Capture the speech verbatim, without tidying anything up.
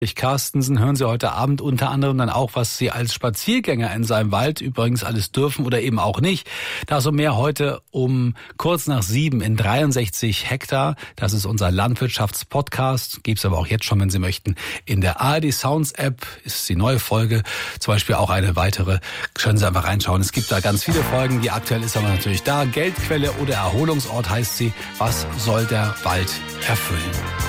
Carstensen hören Sie heute Abend unter anderem dann auch, was Sie als Spaziergänger in seinem Wald übrigens alles dürfen oder eben auch nicht. Dazu mehr heute um kurz nach sieben in dreiundsechzig Hektar. Das ist unser Landwirtschaftspodcast. Gibt's aber auch jetzt schon, wenn Sie möchten. In der A R D Sounds App ist die neue Folge. Zum Beispiel auch eine weitere. Können Sie einfach reinschauen. Es gibt da ganz viele Folgen. Die aktuell ist aber natürlich da. Geldquelle oder Erholungsort heißt sie. Was soll der Wald erfüllen?